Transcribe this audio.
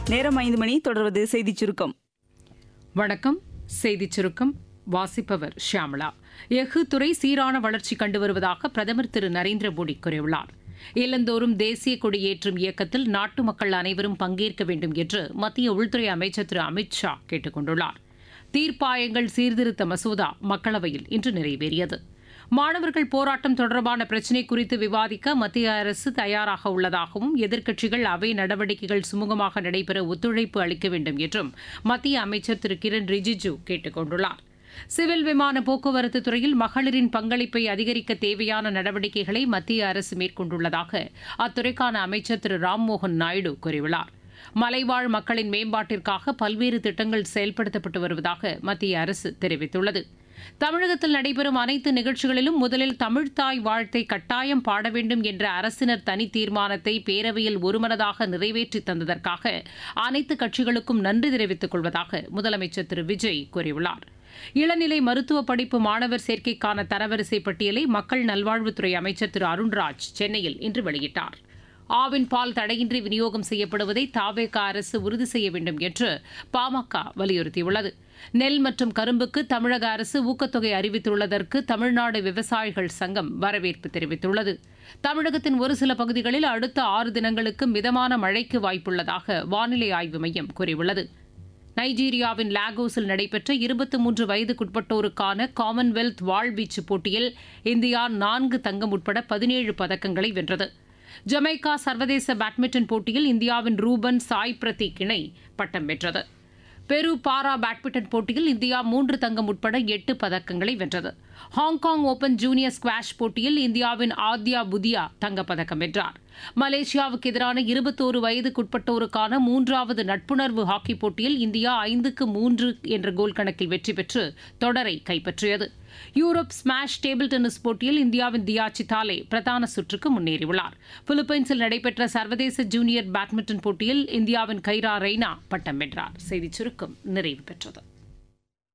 நேரம் 5 மணி. தொடர்வது செய்திச் சுருக்கம். வணக்கம். செய்திச் சுருக்கம் வாசிப்பவர் ஷியாமளா. எஃகு துறை சீரான வளர்ச்சி கண்டு வருவதாக பிரதமர் திரு நரேந்திர மோடி கூறியுள்ளார். இல்லந்தோறும் தேசிய கொடியேற்றும் இயக்கத்தில் நாட்டு மக்கள் அனைவரும் பங்கேற்க வேண்டும் என்று மத்திய உள்துறை அமைச்சர் திரு அமித் ஷா கேட்டுக் கொண்டுள்ளார். தீர்ப்பாயங்கள் சீர்திருத்த மசோதா மக்களவையில் இன்று நிறைவேறியது. மாணவர்கள் போராட்டம் தொடர்பான பிரச்சினை குறித்து விவாதிக்க மத்திய அரசு தயாராக உள்ளதாகவும் எதிர்க்கட்சிகள் அவை நடவடிக்கைகள் சுமூகமாக நடைபெற ஒத்துழைப்பு அளிக்க வேண்டும் என்றும் மத்திய அமைச்சர் திரு கிரண் ரிஜிஜு கேட்டுக் கொண்டுள்ளார். சிவில் விமான போக்குவரத்து துறையில் மகளிரின் பங்களிப்பை அதிகரிக்க தேவையான நடவடிக்கைகளை மத்திய அரசு மேற்கொண்டுள்ளதாக அத்துறைக்கான அமைச்சர் திரு ராம்மோகன் நாயுடு கூறியுள்ளார். மலைவாழ் மக்களின் மேம்பாட்டிற்காக பல்வேறு திட்டங்கள் செயல்படுத்தப்பட்டு வருவதாக மத்திய அரசு தெரிவித்துள்ளது. தமிழகத்தில் நடைபெறும் அனைத்து நிகழ்ச்சிகளிலும் முதலில் தமிழ்த்தாய் வாழ்த்தை கட்டாயம் பாட வேண்டும் என்ற அரசினர் தனி தீர்மானத்தை பேரவையில் ஒருமனதாக நிறைவேற்றி தந்ததற்காக அனைத்து கட்சிகளுக்கும் நன்றி தெரிவித்துக் கொள்வதாக முதலமைச்சர் திரு விஜய் கூறியுள்ளார். இளநிலை மருத்துவ படிப்பு மாணவர் சேர்க்கைக்கான தரவரிசை பட்டியலை மக்கள் நல்வாழ்வுத்துறை அமைச்சர் திரு அருண்ராஜ் சென்னையில் இன்று வெளியிட்டார். ஆவின் பால் தடையின்றி விநியோகம் செய்யப்படுவதை தாவேக அரசு உறுதி செய்ய வேண்டும் என்று பாமக வலியுறுத்தியுள்ளது. நெல் மற்றும் கரும்புக்கு தமிழக அரசு ஊக்கத்தொகை அறிவித்துள்ளதற்கு தமிழ்நாடு விவசாயிகள் சங்கம் வரவேற்பு தெரிவித்துள்ளது. தமிழகத்தின் ஒரு சில பகுதிகளில் அடுத்த 6 தினங்களுக்கு மிதமான மழைக்கு வாய்ப்புள்ளதாக வானிலை ஆய்வு மையம் கூறியுள்ளது. நைஜீரியாவின் லாகோஸில் நடைபெற்ற 23 வயதுக்குட்பட்டோருக்கான காமன்வெல்த் வாழ்வீச்சு போட்டியில் இந்தியா 4 தங்கம் உட்பட 17 பதக்கங்களை வென்றது. ஜமைக்கா சர்வதேச பேட்மிண்டன் போட்டியில் இந்தியாவின் ரூபன் சாய் பிரதீக் இணை பட்டம் வென்றது. பெரு பாரா பேட்மிண்டன் போட்டியில் இந்தியா 3 தங்கம் உட்பட 8 பதக்கங்களை வென்றது. ஹாங்காங் ஓபன் ஜூனியர் ஸ்குவாஷ் போட்டியில் இந்தியாவின் ஆத்யா புதியா தங்கப்பதக்கம் வென்றார். மலேசியாவுக்கு எதிரான 21 வயதுக்குட்பட்டோருக்கான 3வது நட்புணர்வு ஹாக்கி போட்டியில் இந்தியா 5-3 என்ற கோல் கணக்கில் வெற்றி பெற்று தொடரை கைப்பற்றியது. யூரோப் ஸ்மாஷ் டேபிள் டென்னிஸ் போட்டியில் இந்தியாவின் தியா சித்தாலே பிரதான சுற்றுக்கு முன்னேறியுள்ளார். பிலிப்பைன்ஸில் நடைபெற்ற சர்வதேச ஜூனியர் பேட்மிண்டன் போட்டியில் இந்தியாவின் கைரா ரெய்னா பட்டம் வென்றார். செய்திச் சுருக்கம் நிறைவு பெற்றது.